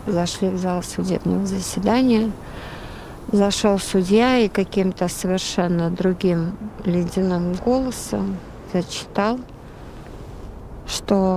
зашли в зал судебного заседания. Зашел судья и каким-то совершенно другим ледяным голосом зачитал, что